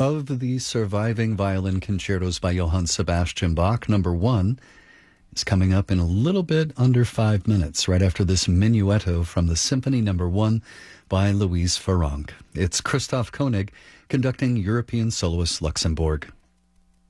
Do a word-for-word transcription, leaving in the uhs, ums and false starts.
of the surviving violin concertos by Johann Sebastian Bach. Number one is coming up in a little bit under five minutes, right after this minuetto from the Symphony Number One by Louise Farrenc. It's Christoph Koenig conducting European Soloist Luxembourg.